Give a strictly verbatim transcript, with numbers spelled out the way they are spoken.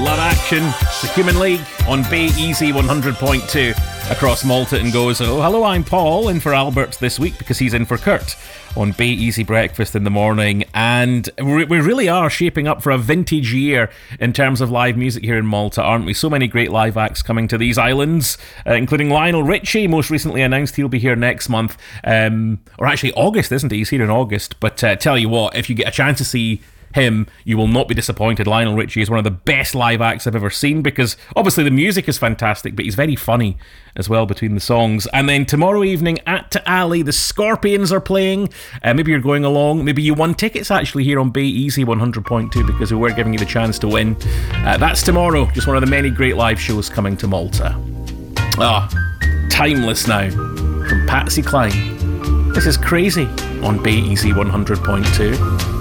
Love Action, the Human League on Bay Easy one hundred point two across Malta and Gozo. Hello, I'm Paul, in for Albert this week because he's in for Kurt on Bay Easy Breakfast in the morning. And we really are shaping up for a vintage year in terms of live music here in Malta, aren't we? So many great live acts coming to these islands, uh, including Lionel Richie, most recently announced he'll be here next month. Um, or actually August, isn't he? He's here in August. But uh, tell you what, if you get a chance to see him, you will not be disappointed. Lionel Richie is one of the best live acts I've ever seen because obviously the music is fantastic, but he's very funny as well between the songs. And then tomorrow evening at Ta Ali, the Scorpions are playing. Uh, maybe you're going along. Maybe you won tickets actually here on Bay Easy one hundred point two because we were giving you the chance to win. Uh, that's tomorrow. Just one of the many great live shows coming to Malta. Ah, Timeless now from Patsy Cline. This is Crazy on Bay Easy one hundred point two.